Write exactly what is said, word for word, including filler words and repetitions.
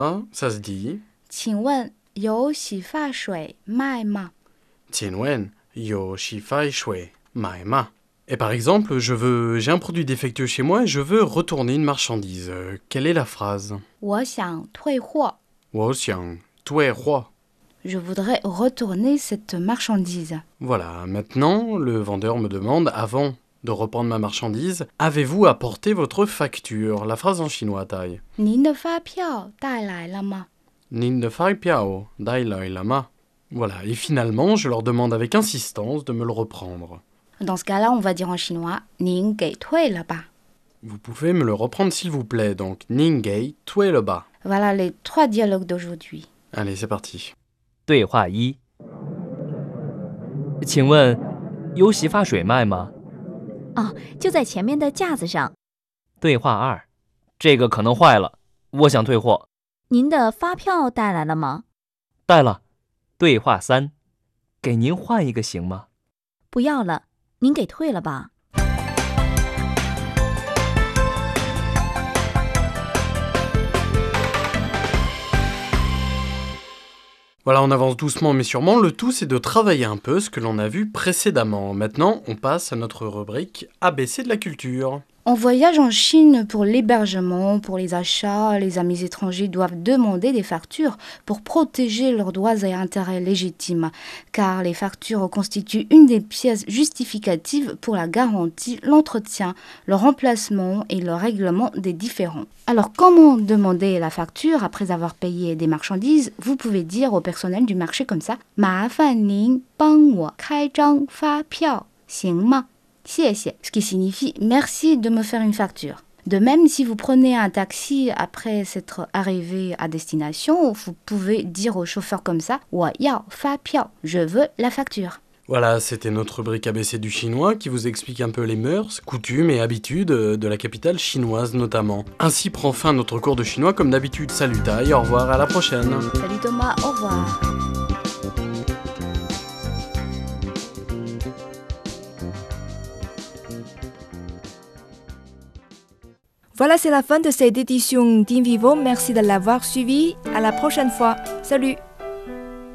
Ah, ça se dit. 请问有洗发水卖吗？ Tienwen, yo shifai shui, maema. Et par exemple, je veux, j'ai un produit défectueux chez moi et je veux retourner une marchandise. Euh, quelle est la phrase? 我想退货。 Wo xiang tue roi. Je voudrais retourner cette marchandise. Voilà, maintenant, le vendeur me demande, avant de reprendre ma marchandise, avez-vous apporté votre facture? La phrase en chinois, taille. 您的发票带来了吗？ Nin de fai piao, dai lai lama. Voilà, et finalement, je leur demande avec insistance de me le reprendre. Dans ce cas-là, on va dire en chinois 您给退了吧。 Vous pouvez me le reprendre s'il vous plaît, donc Ningei tue le bas. Voilà les trois dialogues d'aujourd'hui. Allez, c'est parti. 对话一：请问有洗发水卖吗？ 哦，就在前面的架子上。 对话二：这个可能坏了，我想退货。 您的发票带来了吗？ 带了。对话三：给您换一个行吗？ 不要了，您给退了吧。 Voilà, on avance doucement mais sûrement. Le tout, c'est de travailler un peu ce que l'on a vu précédemment. Maintenant, on passe à notre rubrique A B C de la culture. On voyage en Chine pour l'hébergement, pour les achats. Les amis étrangers doivent demander des factures pour protéger leurs droits et intérêts légitimes, car les factures constituent une des pièces justificatives pour la garantie, l'entretien, le remplacement et le règlement des différends. Alors, comment demander la facture après avoir payé des marchandises? Vous pouvez dire au personnel du marché comme ça: 麻烦您帮我开张发票，行吗？ 谢谢, ce qui signifie merci de me faire une facture. De même, si vous prenez un taxi après s'être arrivé à destination, vous pouvez dire au chauffeur comme ça: 我要发票, je veux la facture. Voilà, c'était notre rubrique A B C du chinois qui vous explique un peu les mœurs, coutumes et habitudes de la capitale chinoise notamment. Ainsi prend fin notre cours de chinois comme d'habitude. Salut Tai, au revoir, à la prochaine. Salut Thomas, au revoir. Voilà, c'est la fin de cette édition d'Invivo. Merci de l'avoir suivi. À la prochaine fois. Salut!